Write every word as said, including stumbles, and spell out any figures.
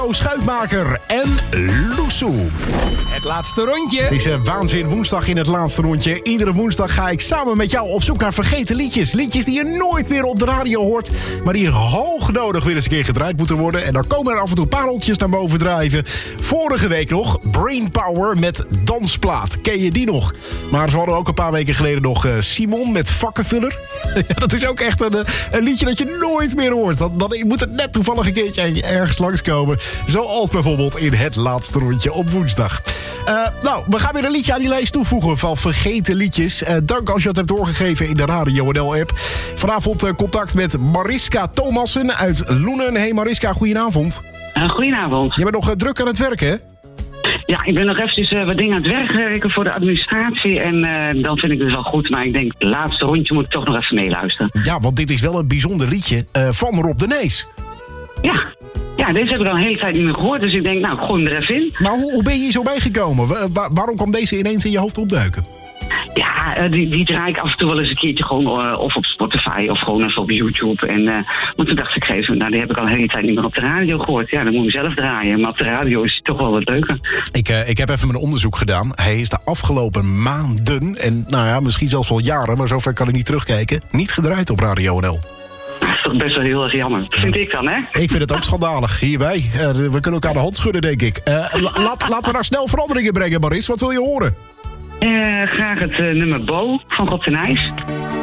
Schuitmaker en Loesoe. Het laatste rondje. Het is een waanzin woensdag in het laatste rondje. Iedere woensdag ga ik samen met jou op zoek naar vergeten liedjes. Liedjes die je nooit meer op de radio hoort, maar die hoognodig weer eens een keer gedraaid moeten worden. En dan komen er af en toe pareltjes naar boven drijven. Vorige week nog Brainpower met Dansplaat. Ken je die nog? Maar ze hadden ook een paar weken geleden nog uh, Simon met Vakkenvuller. Ja, dat is ook echt een, een liedje dat je nooit meer hoort. Dan, dan moet het net toevallig een keertje ergens langskomen. Zoals bijvoorbeeld in het laatste rondje op woensdag. Uh, nou, we gaan weer een liedje aan die lijst toevoegen van vergeten liedjes. Uh, dank als je het hebt doorgegeven in de Radio N L-app. Vanavond uh, contact met Mariska Thomassen uit Loenen. Hey Mariska, goedenavond. Uh, goedenavond. Je bent nog uh, druk aan het werken, hè? Ja, ik ben nog eventjes uh, wat dingen aan het werk werken voor de administratie. En uh, dan vind ik het wel goed. Maar ik denk, het laatste rondje moet ik toch nog even meeluisteren. Ja, want dit is wel een bijzonder liedje uh, van Rob de Nijs. Ja. Ja, deze heb ik al een hele tijd niet meer gehoord. Dus ik denk, nou, ik gooi hem er even in. Maar hoe, hoe ben je hier zo bijgekomen? Wa- wa- waarom kwam deze ineens in je hoofd opduiken? Ja, uh, die, die draai ik af en toe wel eens een keertje gewoon uh, of op Spotify of gewoon even op YouTube. En uh, maar toen dacht ik even, nou, die heb ik al een hele tijd niet meer op de radio gehoord. Ja, dan moet ik zelf draaien. Maar op de radio is het toch wel wat leuker. Ik, uh, ik heb even mijn onderzoek gedaan. Hij is de afgelopen maanden, en nou ja, misschien zelfs wel jaren, maar zover kan ik niet terugkijken, niet gedraaid op Radio N L. Dat is toch best wel heel erg jammer. Vind ik dan, hè? Ik vind het ook schandalig. Hierbij. Uh, we kunnen elkaar de hand schudden, denk ik. Uh, la- laat, laten we daar snel veranderingen brengen, Maris. Wat wil je horen? Uh, graag het uh, nummer Bo van Rob de Nijs.